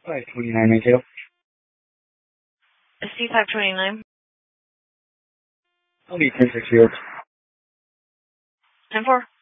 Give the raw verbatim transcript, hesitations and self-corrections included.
five twenty-nine, Mateo. C five twenty-nine. I'll need ten six fields. ten four.